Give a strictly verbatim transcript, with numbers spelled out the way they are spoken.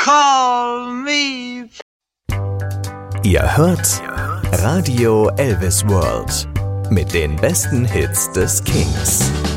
Call me. Ihr hört Radio Elvis World mit den besten Hits des Kings.